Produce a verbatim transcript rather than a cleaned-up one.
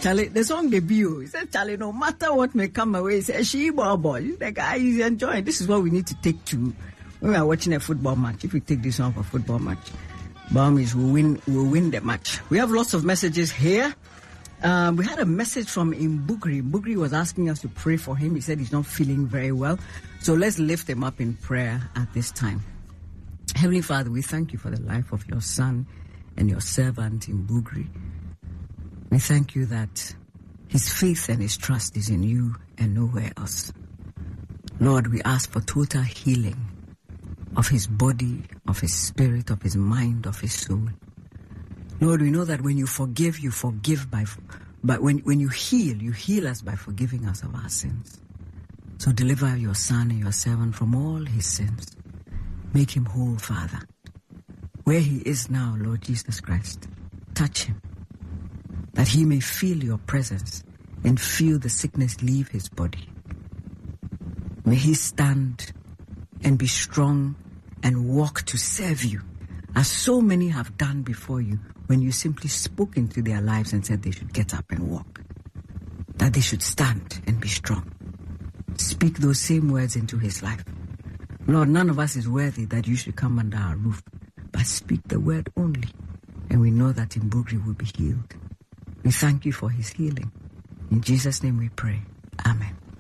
Charlie, the song debut. He said, Charlie, no matter what may come away, he said, she boy. The guy is enjoying. This is what we need to take to when we are watching a football match. If we take this one for a football match, Burmese will win, will win the match. We have lots of messages here. Um, we had a message from Imbugri. Imbugri was asking us to pray for him. He said he's not feeling very well. So let's lift him up in prayer at this time. Heavenly Father, we thank you for the life of your son and your servant Imbugri. We thank you that his faith and his trust is in you and nowhere else. Lord, we ask for total healing of his body, of his spirit, of his mind, of his soul. Lord, we know that when you forgive, you forgive by, but when, when you heal, you heal us by forgiving us of our sins. So deliver your son and your servant from all his sins. Make him whole, Father. Where he is now, Lord Jesus Christ, touch him, that he may feel your presence and feel the sickness leave his body. May he stand and be strong and walk to serve you, as so many have done before you when you simply spoke into their lives and said they should get up and walk, that they should stand and be strong. Speak those same words into his life. Lord, none of us is worthy that you should come under our roof, but speak the word only, and we know that Imbugri will be healed. We thank you for his healing. In Jesus' name we pray. Amen.